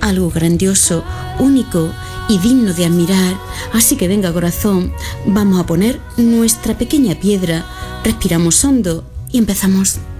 algo grandioso, único y digno de admirar. Así que venga, corazón, vamos a poner nuestra pequeña piedra, respiramos hondo y empezamos.